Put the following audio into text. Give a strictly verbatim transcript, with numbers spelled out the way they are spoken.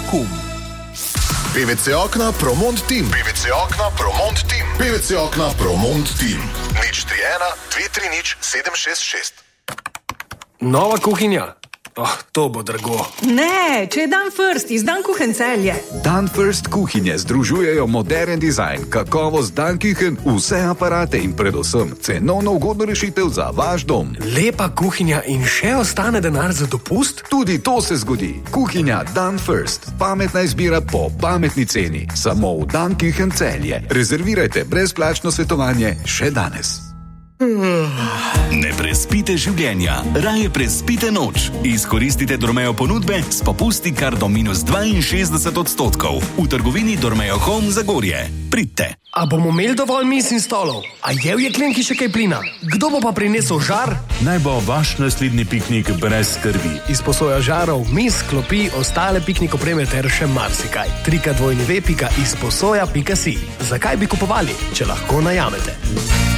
kum. P V C okna Promont Team. P V C okna Promont Team. P V C okna Promont Team. nič tri ena dve tri nič sedem šest šest. Nova kuhinja? Oh, to bo drago. Ne, če je Dan First iz Dan Kuchen Celje. Dan First kuhinje združujejo modern dizajn, kakovost Dan Kuchen, vse aparate in predvsem cenovno ugodno rešitev za vaš dom. Lepa kuhinja in še ostane denar za dopust? Tudi to se zgodi. Kuhinja Dan First. Pametna izbira po pametni ceni. Samo v Dan Kuchen Celje. Rezervirajte brezplačno svetovanje še danes. Ne prespite življenja, raje prespite noč. Izkoristite Dormeo ponudbe s popusti kar do minus dvainšestdeset odstotkov. V trgovini Dormeo Home Zagorje. Pridite. A bomo imeli dovolj miz in stolov? A je v jeklenki še kaj plina? Kdo bo pa prinesel žar? Naj bo vaš naslednji piknik brez skrbi. Izposoja žarov, miz, klopi, ostale piknik opreme ter še marsikaj. trikrat dvojni ve pika izposoja pika si. Zakaj bi kupovali, če lahko najamete?